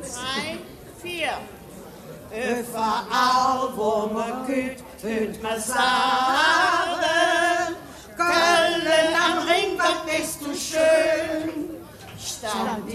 3, 4. Überall, wo man geht, hört man sagen, Köln am Ring, was bist du schön. Stand